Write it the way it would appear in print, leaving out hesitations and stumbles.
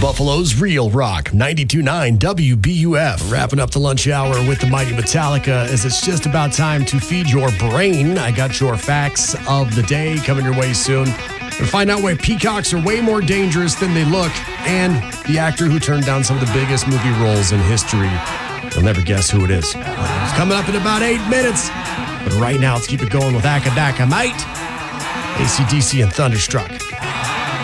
Buffalo's Real Rock, 92.9 WBUF. Wrapping up the lunch hour with the mighty Metallica as it's just about time to feed your brain. I got your facts of the day coming your way soon. We'll find out why peacocks are way more dangerous than they look, and the actor who turned down some of the biggest movie roles in history. You'll never guess who it is. It's coming up in about 8 minutes. But right now, let's keep it going with Akadaka, mate. AC/DC and Thunderstruck.